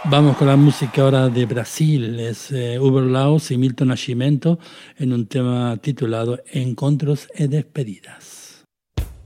Vamos con la música ahora de Brasil, es Hugo Laos y Milton Nascimento en un tema titulado Encontros e Despedidas.